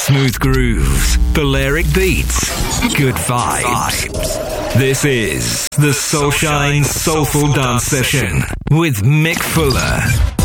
Smooth grooves, Balearic beats, good vibes. This is the Soulshine Soulful Dance Session with Mick Fuller.